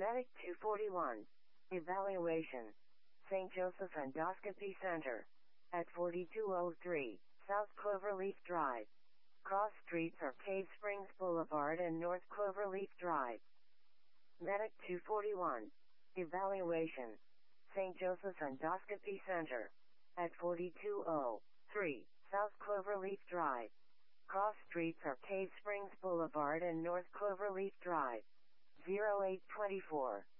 Medic 241. Evaluation. St. Joseph Endoscopy Center. At 4203 South Cloverleaf Drive. Cross streets are Cave Springs Boulevard and North Cloverleaf Drive. Medic 241. Evaluation. St. Joseph Endoscopy Center. At 4203 South Cloverleaf Drive. Cross streets are Cave Springs Boulevard and North Cloverleaf Drive. 0824.